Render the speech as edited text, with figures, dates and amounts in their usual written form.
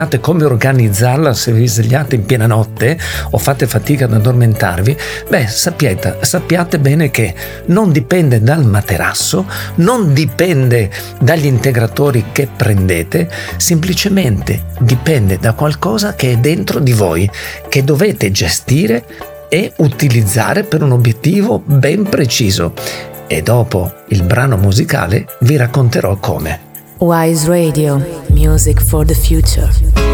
come organizzarla se vi svegliate in piena notte o fate fatica ad addormentarvi, sappiate bene che non dipende dal materasso, non dipende dagli integratori che prendete, semplicemente dipende da qualcosa che è dentro di voi, che dovete gestire e utilizzare per un obiettivo ben preciso. E dopo il brano musicale vi racconterò come. Wise Radio, music for the future.